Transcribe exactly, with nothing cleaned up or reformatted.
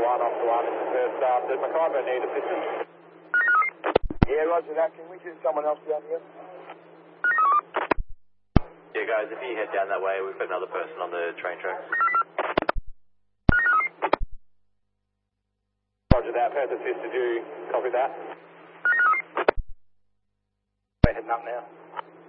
one, Officer one, this is first staff. Does McIver need assistance? Yeah, roger that. Can we get someone else down here? Yeah, guys, if you head down that way, we've got another person on the train tracks. Roger that. Perth assist, did you copy that? We're heading up now.